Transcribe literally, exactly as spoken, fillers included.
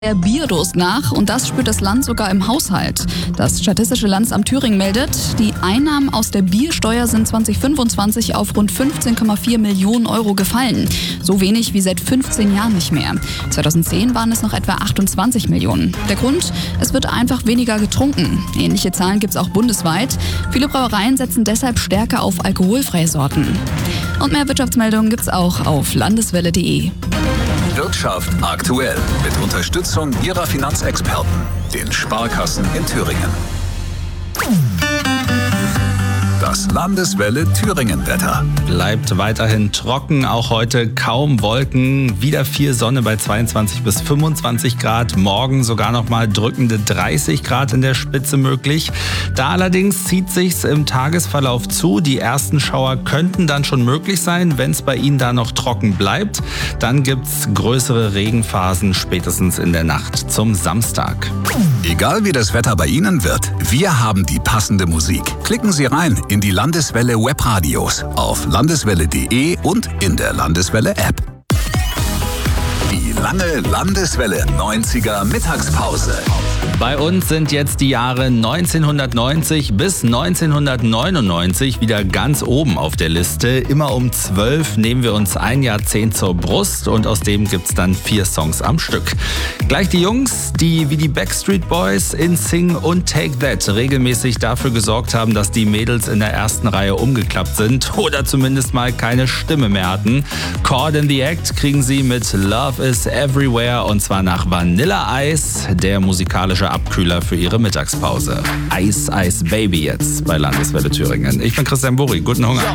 Der Bierdurst nach und das spürt das Land sogar im Haushalt. Das Statistische Landesamt Thüringen meldet, die Einnahmen aus der Biersteuer sind zwanzig fünfundzwanzig auf rund fünfzehn Komma vier Millionen Euro gefallen. So wenig wie seit fünfzehn Jahren nicht mehr. zweitausendzehn waren es noch etwa achtundzwanzig Millionen. Der Grund? Es wird einfach weniger getrunken. Ähnliche Zahlen gibt es auch bundesweit. Viele Brauereien setzen deshalb stärker auf alkoholfreie Sorten. Und mehr Wirtschaftsmeldungen gibt's auch auf landeswelle punkt de. Wirtschaft aktuell mit Unterstützung Ihrer Finanzexperten, den Sparkassen in Thüringen. Das Landeswelle Thüringen-Wetter. Bleibt weiterhin trocken, auch heute kaum Wolken, wieder viel Sonne bei zweiundzwanzig bis fünfundzwanzig Grad, morgen sogar noch mal drückende dreißig Grad in der Spitze möglich. Da allerdings zieht sich's im Tagesverlauf zu, die ersten Schauer könnten dann schon möglich sein, wenn es bei Ihnen da noch trocken bleibt. Dann gibt's größere Regenphasen spätestens in der Nacht zum Samstag. Egal wie das Wetter bei Ihnen wird, wir haben die passende Musik. Klicken Sie rein in die Landeswelle Webradios auf landeswelle punkt de und in der Landeswelle App. Die lange Landeswelle neunziger Mittagspause. Bei uns sind jetzt die Jahre neunzehnhundertneunzig bis neunzehnhundertneunundneunzig wieder ganz oben auf der Liste. Immer um zwölf nehmen wir uns ein Jahrzehnt zur Brust und aus dem gibt's dann vier Songs am Stück. Gleich die Jungs, die wie die Backstreet Boys, InSing und Take That regelmäßig dafür gesorgt haben, dass die Mädels in der ersten Reihe umgeklappt sind oder zumindest mal keine Stimme mehr hatten. Caught in the Act kriegen sie mit Love is Everywhere und zwar nach Vanilla Ice, der musikalische Abkühler für ihre Mittagspause. Ice Ice Baby jetzt bei Landeswelle Thüringen. Ich bin Christian Burri. Guten Hunger.